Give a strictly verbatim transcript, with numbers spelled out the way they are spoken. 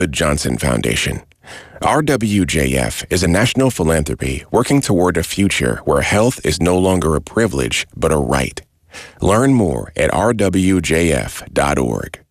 The Johnson Foundation. R W J F is a national philanthropy working toward a future where health is no longer a privilege, but a right. Learn more at r w j f dot org.